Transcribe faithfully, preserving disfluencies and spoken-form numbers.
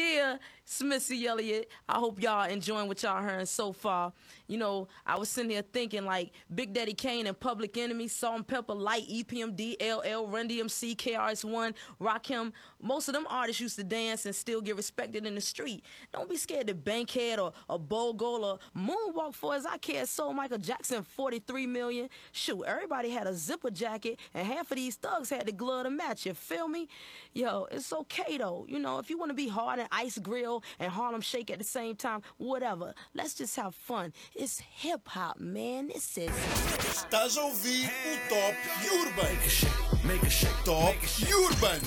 Dear Smissy Elliott, I hope y'all enjoying what y'all hearing so far. You know, I was sitting here thinking like Big Daddy Kane and Public Enemy, Salt and Pepper, Light, E P M D, L L, Run D M C, K R S One, Rakim. Most of them artists used to dance and still get respected in the street. Don't be scared to Bankhead or, or Bogle or Moonwalk for as I care. So Michael Jackson, forty-three million. Shoot, everybody had a zipper jacket and half of these thugs had the glove to match. You feel me? Yo, it's okay though. You know, if you want to be hard and Ice Grill and Harlem Shake at the same time, whatever. Let's just have fun. It's hip hop, man. This is. Estás a ouvir o Top Urban. Top Urban.